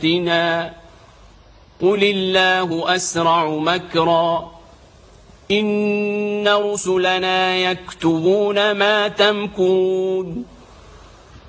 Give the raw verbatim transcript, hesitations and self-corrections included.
بآياتنا قل الله أسرع مكرا إن رسلنا يكتبون ما تمكرون